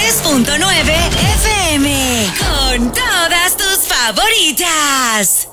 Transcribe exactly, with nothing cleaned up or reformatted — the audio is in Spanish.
tres punto nueve F M. Con todas tus favoritas.